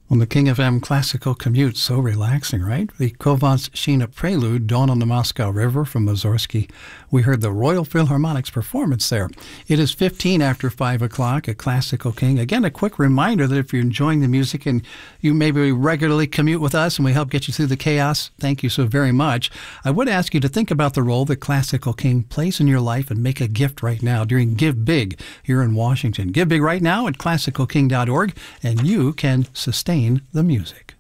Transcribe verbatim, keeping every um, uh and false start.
On the King F M Classical Commute, so relaxing, right? The Kovaltshchina Prelude, Dawn on the Moscow River from Mussorgsky. We heard the Royal Philharmonic's performance there. It is fifteen after five o'clock at Classical King. Again, a quick reminder that if you're enjoying the music and you maybe regularly commute with us and we help get you through the chaos, thank you so very much. I would ask you to think about the role that Classical King plays in your life and make a gift right now during Give Big here in Washington. Give Big right now at classical king dot org, and you can sustain the music.